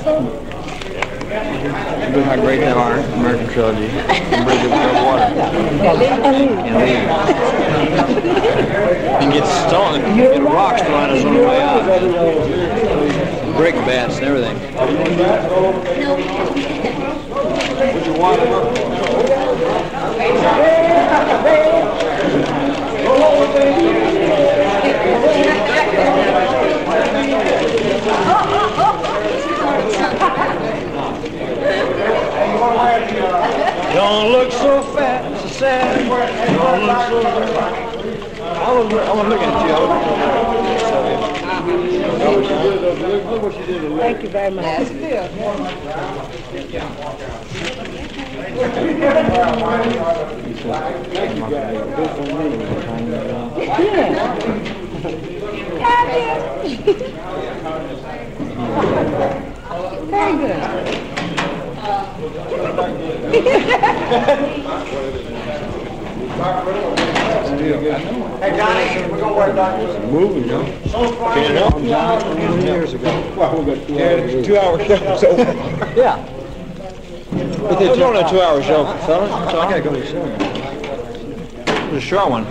Look how great they are, American trilogy. Bridge over water. And get stung, get rocks thrown us on the way out. Brick bats and everything. Would you want it? Don't look so fat, so sad. Don't look so fat. I was looking at you. Look what she did. Thank you very much. Yes, it Very good. Hey Johnny, we're gonna work on this. Moving, you know. Can't help it. 20 years ago. Well, we got 2 hour show. So. Yeah. But it's only a 2 hour show, fella. So I gotta go to the show. It's a short one.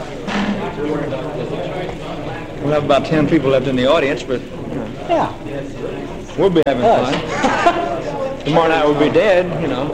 We'll have about 10 people left in the audience, but yeah, we'll be having fun. Tomorrow night we'll be dead, you know.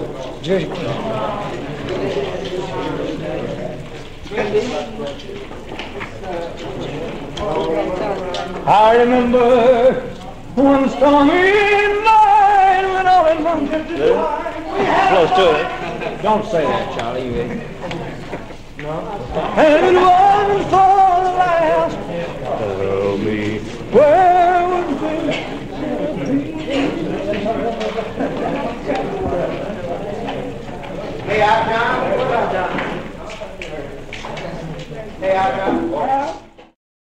I remember one stormy night when all in one close to it. Don't say that, Charlie. You no. And it wasn't for the last. Tell me where would we be? Hey, out, John. Hey, out, John.